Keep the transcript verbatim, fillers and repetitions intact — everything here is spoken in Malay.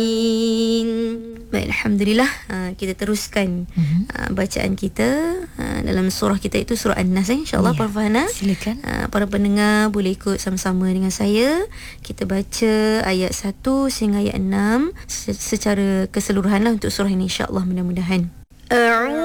Baik, Alhamdulillah, uh, kita teruskan uh-huh. uh, bacaan kita uh, dalam surah kita itu surah An-Nas, eh? InsyaAllah, ya, Puan Farhana. Silakan. uh, Para pendengar boleh ikut sama-sama dengan saya. Kita baca ayat satu sehingga ayat enam secara keseluruhan lah untuk surah ini, insyaAllah, mudah-mudahan.